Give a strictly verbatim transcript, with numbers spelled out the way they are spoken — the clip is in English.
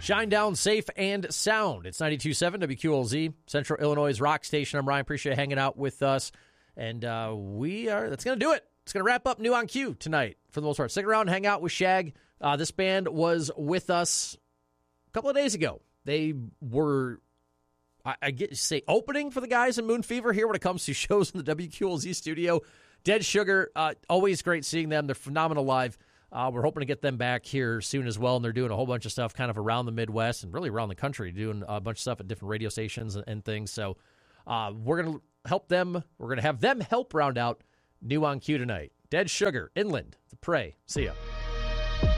Shine down safe and sound. It's ninety-two point seven W Q L Z, Central Illinois' rock station. I'm Ryan. Appreciate you hanging out with us. And uh, we are, that's going to do it. It's going to wrap up New on Q tonight for the most part. Stick around and hang out with Shag. Uh, this band was with us a couple of days ago. They were, I, I get to say, opening for the guys in Moon Fever here when it comes to shows in the W Q L Z studio. Dead Sugar, uh, always great seeing them. They're phenomenal live. Uh, we're hoping to get them back here soon as well, and they're doing a whole bunch of stuff kind of around the Midwest and really around the country, doing a bunch of stuff at different radio stations and, and things. So uh, we're going to help them. We're going to have them help round out New on Q tonight. Dead Sugar, Inland, The Prey. See ya.